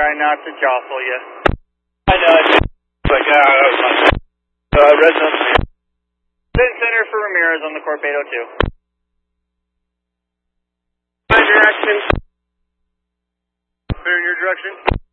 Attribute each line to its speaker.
Speaker 1: trying not to jostle you.
Speaker 2: I know. Like, that was fun. Red zone.
Speaker 1: Center for Ramirez on the Corp 802.
Speaker 2: Find your action. Clear in your direction.